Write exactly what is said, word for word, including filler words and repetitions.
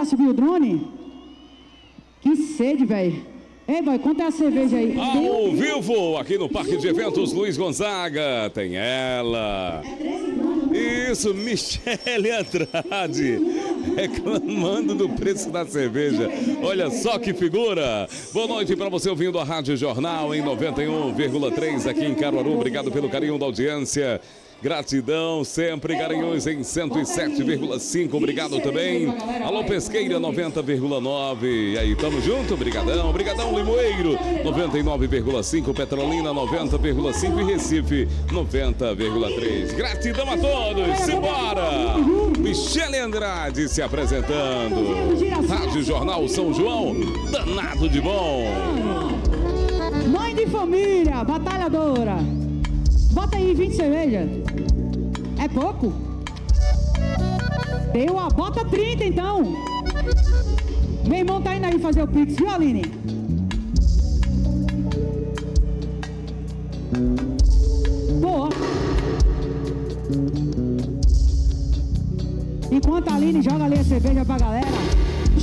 já subiu o drone? Que sede, velho. Ei, boy, quanto é a cerveja aí? Ao vivo, aqui no Parque de Eventos Luiz Gonzaga. Tem ela. Isso, Michele Andrade, reclamando do preço da cerveja. Olha só que figura. Boa noite para você ouvindo a Rádio Jornal em noventa e um vírgula três aqui em Caruaru. Obrigado pelo carinho da audiência. Gratidão sempre, Garanhuns em cento e sete vírgula cinco, obrigado também. Alô Pesqueira noventa vírgula nove, e aí, tamo junto, brigadão, brigadão Limoeiro noventa e nove vírgula cinco, Petrolina noventa vírgula cinco e Recife noventa vírgula três. Gratidão a todos, simbora! Michele Andrade se apresentando. Rádio Jornal São João, danado de bom. Mãe de família, batalhadora. Bota aí vinte cervejas. É pouco? Deu a bota trinta então. Meu irmão tá indo aí fazer o pix, viu, Aline? Boa. Enquanto a Aline joga ali a cerveja pra galera,